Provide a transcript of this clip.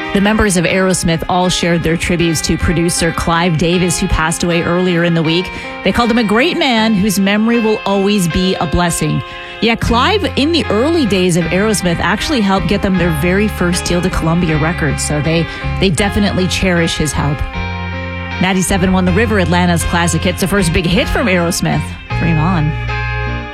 The members of Aerosmith all shared their tributes to producer Clive Davis, who passed away earlier in the week. They called him a great man whose memory will always be a blessing. Yeah, Clive, in the early days of Aerosmith, actually helped get them their very first deal to Columbia Records, so they definitely cherish his help. 97.1 The River, Atlanta's classic hits, the first big hit from Aerosmith. Dream On.